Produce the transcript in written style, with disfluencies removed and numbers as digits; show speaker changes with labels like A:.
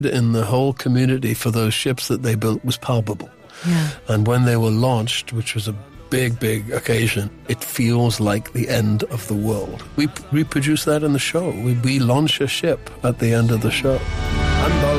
A: in the whole community for those ships that they built was palpable.
B: Yeah.
A: And when they were launched, which was a big, big occasion, it feels like the end of the world. We reproduce that in the show. We launch a ship at the end of the show. Unbelievable.